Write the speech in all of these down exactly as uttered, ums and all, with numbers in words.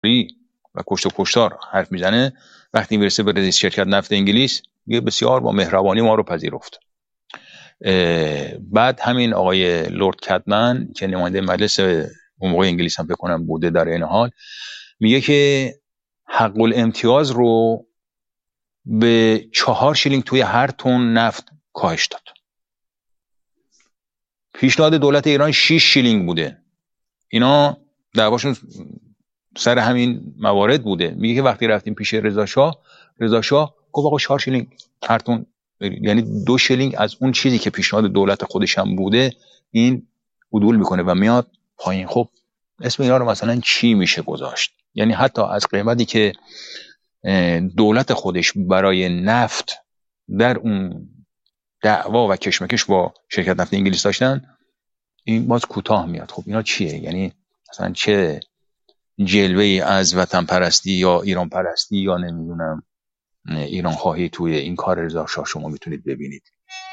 و کشت و کشتار حرف میزنه، وقتی میرسه به رئیس شرکت نفت انگلیس میگه بسیار با مهربانی ما رو پذیرفت. بعد همین آقای لورد کدمن که نماینده مجلس اون موقع انگلیس هم فکر کنم بوده در این حال، میگه که حق الامتیاز رو به چهار شیلینگ توی هر تن نفت کاهش داد. پیشنهاد دولت ایران شش شیلینگ بوده. اینا دعواشون سر همین موارد بوده. میگه که وقتی رفتیم پیش رضا شاه، رضا شاه گفت آقا چهار شیلینگ هر تن، یعنی دو شیلینگ از اون چیزی که پیشنهاد دولت خودش هم بوده این عدول میکنه و میاد پایین. خب اسم اینا رو مثلا چی میشه گذاشت؟ یعنی حتی از قیمتی که دولت خودش برای نفت در اون دعوا و کشمکش با شرکت نفت انگلیس داشتن، این باز کوتاه میاد. خب اینا چیه؟ یعنی مثلا چه جلوه‌ای از وطن پرستی یا ایران پرستی یا نمیدونم ایران خواهی توی این کار رضا شاه شما میتونید ببینید.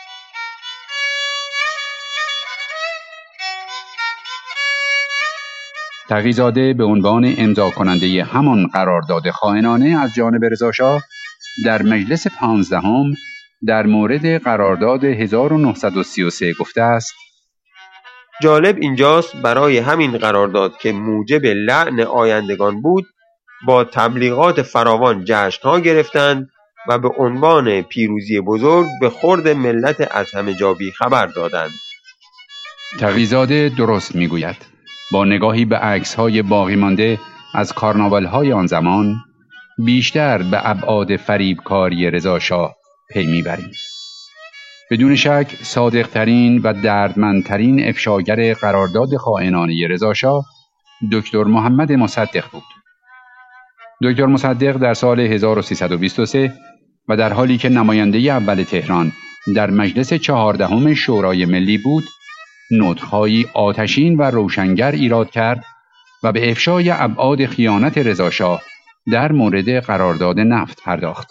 تقی‌زاده به عنوان امضا کننده همان قرارداد خائنانه از جانب رضا شاه در مجلس پانزدهم در مورد قرارداد هزار و نهصد و سی و سه گفته است: جالب اینجاست برای همین قرارداد که موجب لعن آیندگان بود، با تبلیغات فراوان جشن‌ها گرفتند و به عنوان پیروزی بزرگ به خورد ملت از همه جا بی خبر دادند. تقی‌زاده درست میگوید. با نگاهی به عکس‌های باقی مانده از کارناوال‌های آن زمان، بیشتر به ابعاد فریبکاری رضا شاه پی میبریم. بدون شک صادق‌ترین و دردمندترین افشاگر قرارداد خائنانه رضا شاه دکتر محمد مصدق بود. دکتر مصدق در سال هزار و سیصد و بیست و سه و در حالی که نماینده اول تهران در مجلس چهاردهم شورای ملی بود، نطق‌هایی آتشین و روشنگر ایراد کرد و به افشای ابعاد خیانت رضا شاه در مورد قرارداد نفت پرداخت.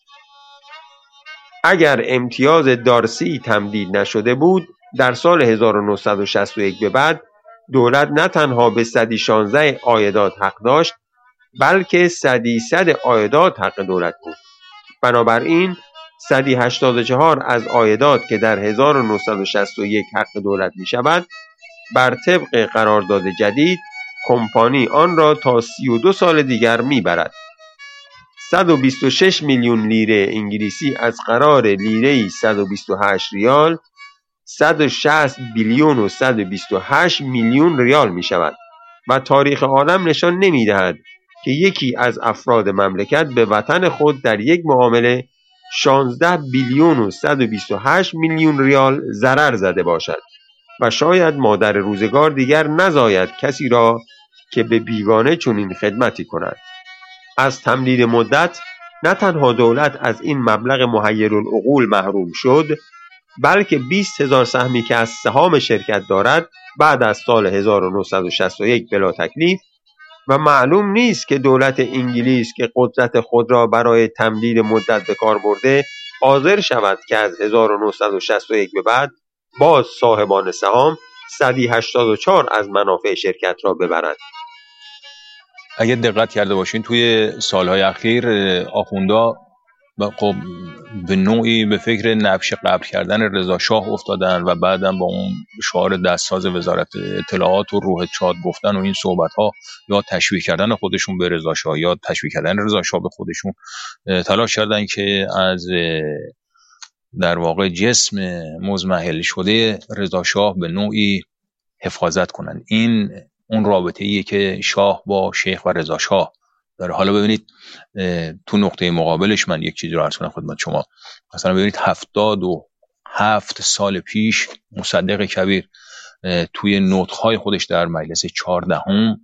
اگر امتیاز دارسی تمدید نشده بود، در سال هزار و نهصد و شصت و یک به بعد دولت نه تنها به صدی شانزده عایدات حق داشت، بلکه صدی صد عایدات حق دولت بود. بنابراین صدی هشتاد و چهار از عایدات که در هزار و نهصد و شصت و یک حق دولت می شود، بر طبق قرارداد جدید کمپانی آن را تا سی و دو سال دیگر می برد. صد و بیست و شش میلیون لیره انگلیسی از قرار لیره صد و بیست و هشت ریال، صد و شصت بیلیون و صد و بیست و هشت میلیون ریال می شود و تاریخ عالم نشان نمی دهد که یکی از افراد مملکت به وطن خود در یک معامله شانزده بیلیون و صد و بیست و هشت میلیون ریال ضرر زده باشد و شاید مادر روزگار دیگر نزاید کسی را که به بیگانه چنین خدمتی کند. از تمدید مدت نه تنها دولت از این مبلغ محیرالعقول محروم شد، بلکه بیست هزار سهمی که از سهام شرکت دارد بعد از سال هزار و نهصد و شصت و یک بلا تکلیف و معلوم نیست که دولت انگلیس که قدرت خود را برای تمدید مدت به کار برده حاضر شود که از هزار و نهصد و شصت و یک به بعد باز صاحبان سهام صدی هشتاد و چهار از منافع شرکت را ببرند. اگه دقت کرده باشین توی سالهای اخیر آخوندا خب به نوعی به فکر نبش قبل کردن رضا شاه افتادن و بعدم با اون شعار دستساز وزارت اطلاعات و روح چاد گفتن و این صحبت ها یا تشویق کردن خودشون به رضا شاه یا تشویق کردن رضا شاه به خودشون تلاش کردن که از در واقع جسم مزمحل شده رضا شاه به نوعی حفاظت کنن. این اون رابطه ایه که شاه با شیخ و رضا شاه داره. حالا ببینید تو نقطه مقابلش من یک چیزی رو عرض کنم خدمت شما. مثلا ببینید هفتاد و هفت سال پیش مصدق کبیر توی نطق‌های خودش در مجلس چهاردهم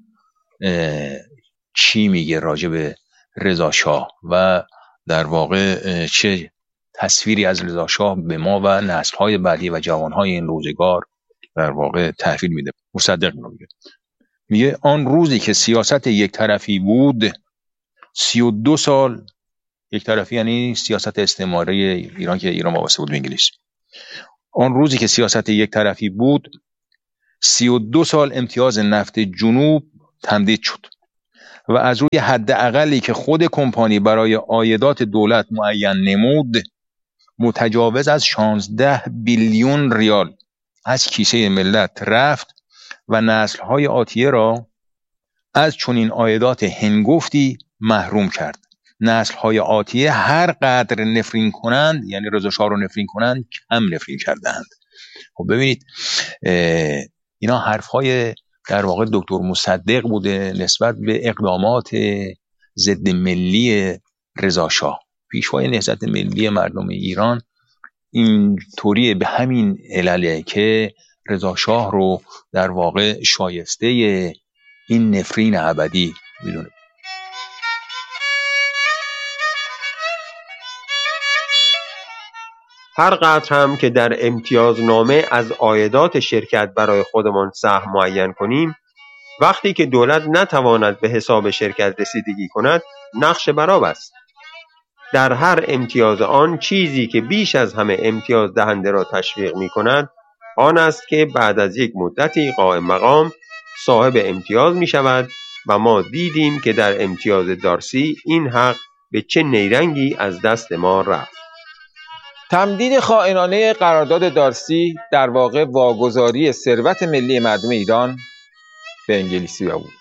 چی میگه راجع به رضا شاه و در واقع چه تصویری از رضا شاه به ما و نسل‌های بعدی و جوان‌های این روزگار در واقع تحویل میده. مصدق میگه میگه آن روزی که سیاست یک طرفی بود، سی و دو سال یک طرفی یعنی سیاست استعماری ایران که ایران وابسته بود به انگلیس، آن روزی که سیاست یک طرفی بود سی و دو سال امتیاز نفت جنوب تمدید شد و از روی حد اقلی که خود کمپانی برای عایدات دولت معین نمود متجاوز از شانزده بیلیون ریال از کیسه ملت رفت و نسل‌های آتیه را از چنین عایدات هنگفتی محروم کرد. نسل‌های آتیه هر قدر نفرین کنند، یعنی رضا شاه رو نفرین کنند، کم نفرین کردند. خب ببینید اینا حرف‌های در واقع دکتر مصدق بوده نسبت به اقدامات ضد ملی رضا شاه. پیشوای نهضت ملی مردم ایران این طوریه، به همین علله که رضا شاه رو در واقع شایسته این نفرین ابدی میدونه. هر قدر هم که در امتیازنامه از عایدات شرکت برای خودمان سهم معین کنیم، وقتی که دولت نتواند به حساب شرکت رسیدگی کند نقش برآب است. در هر امتیاز آن چیزی که بیش از همه امتیاز دهنده را تشویق می کند آن است که بعد از یک مدتی قائم مقام صاحب امتیاز می شود و ما دیدیم که در امتیاز دارسی این حق به چه نیرنگی از دست ما رفت. تمدید خائنانه قرارداد دارسی در واقع واگذاری ثروت ملی مردم ایران به انگلیسی‌ها بود.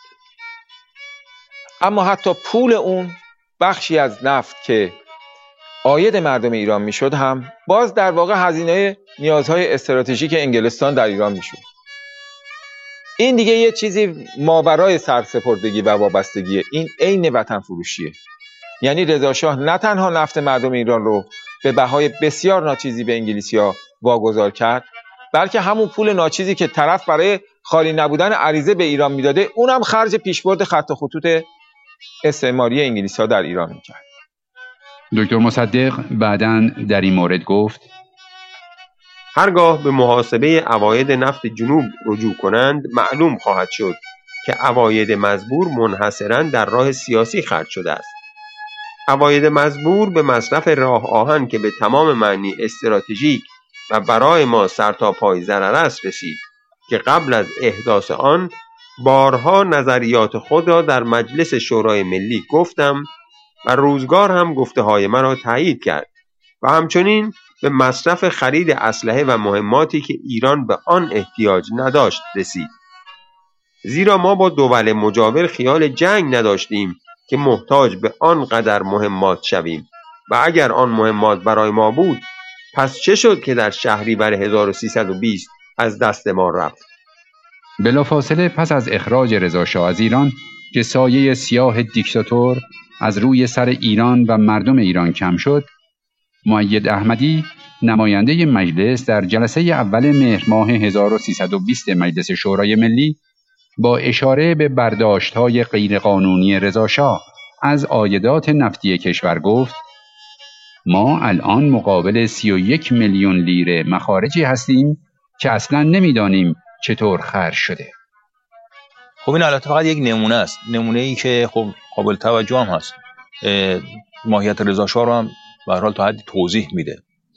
اما حتی پول اون، بخشی از نفت که عاید مردم ایران میشد، هم باز در واقع هزینه نیازهای استراتژیک انگلستان در ایران میشد. این دیگه یه چیزی ماورای سرسپردگی و وابستگیه. این عین وطن فروشیه. یعنی رضا شاه نه تنها نفت مردم ایران رو به بهای بسیار ناچیزی به انگلیسی‌ها واگذار کرد، بلکه همون پول ناچیزی که طرف برای خالی نبودن عریضه به ایران میداده اونم خرج پیشبرد خط و خطوط استعماری انگلیس‌ها در ایران میکرد. دکتر مصدق بعداً در این مورد گفت: هرگاه به محاسبه عواید نفت جنوب رجوع کنند معلوم خواهد شد که عواید مزبور منحصراً در راه سیاسی خرج شده است. عواید مزبور به مصرف راه آهن که به تمام معنی استراتژیک و برای ما سر تا پای ضرر است رسید که قبل از احداث آن بارها نظریات خود را در مجلس شورای ملی گفتم و روزگار هم گفته های مرا تایید کرد و همچنین به مصرف خرید اسلحه و مهماتی که ایران به آن احتیاج نداشت رسید. زیرا ما با دول مجاور خیال جنگ نداشتیم که محتاج به آن قدر مهمات شویم و اگر آن مهمات برای ما بود پس چه شد که در شهریور هزار و سیصد و بیست از دست ما رفت؟ بلافاصله پس از اخراج رضا شاه از ایران که سایه سیاه دیکتاتور از روی سر ایران و مردم ایران کم شد، مؤید احمدی نماینده مجلس در جلسه اول مهر ماه هزار و سیصد و بیست مجلس شورای ملی با اشاره به برداشت‌های غیرقانونی رضا شاه از عایدات نفتی کشور گفت: ما الان مقابل سی و یک میلیون لیره مخارجی هستیم که اصلا نمیدانیم چطور خرج شده. خب این البته فقط یک نمونه است، نمونه ای که خب قابل توجه هم هست. ماهیت رضا شاه رو هم به هر حال تا حدی توضیح میده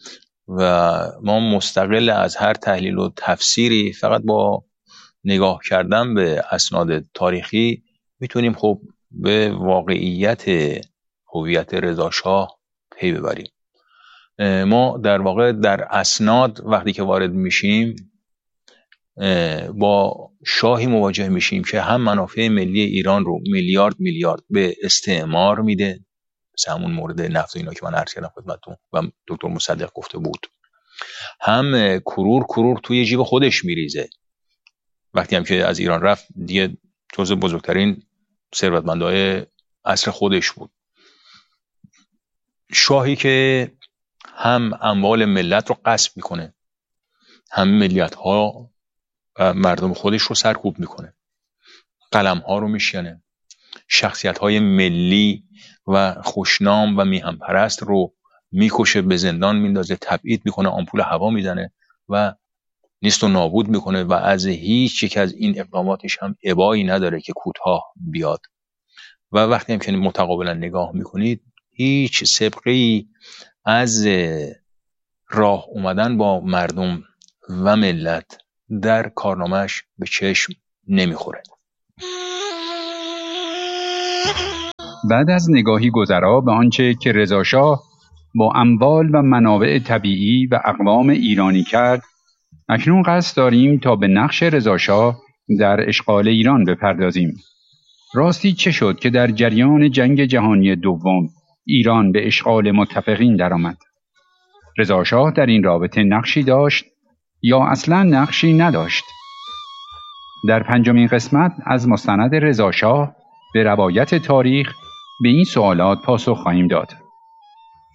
و ما مستقل از هر تحلیل و تفسیری فقط با نگاه کردن به اسناد تاریخی میتونیم خب به واقعیت هویت رضا شاه پی ببریم. ما در واقع در اسناد وقتی که وارد میشیم با شاهی مواجه میشیم که هم منافع ملی ایران رو میلیارد میلیارد به استعمار میده، مثل همون مورد نفت و اینا که من عرض کردم خدمتتون و دکتر مصدق گفته بود، هم کرور کرور توی جیب خودش میریزه. وقتی هم که از ایران رفت دیگه جزو بزرگترین ثروتمندای عصر خودش بود. شاهی که هم اموال ملت رو غصب میکنه، هم ملیت ها و مردم خودش رو سرکوب میکنه، قلم ها رو میشکنه، شخصیت های ملی و خوشنام و میهم پرست رو میکشه، به زندان میندازه، تبعید میکنه، آمپول هوا میزنه و نیست و نابود میکنه و از هیچ یک از این اقداماتش هم ابایی نداره که کوتاه بیاد. و وقتی هم که متقابلا نگاه میکنید هیچ سابقه‌ای از راه اومدن با مردم و ملت در کارنامه‌اش به چشم نمیخوره. بعد از نگاهی گذرا به آنچه که رضاشاه با اموال و منابع طبیعی و اقوام ایرانی کرد، اکنون قصد داریم تا به نقش رضاشاه در اشغال ایران بپردازیم. راستی چه شد که در جریان جنگ جهانی دوم ایران به اشغال متفقین درآمد؟ رضاشاه در این رابطه نقشی داشت یا اصلا نقشی نداشت؟ در پنجمین قسمت از مستند رضاشاه به روایت تاریخ به این سوالات پاسخ خواهیم داد.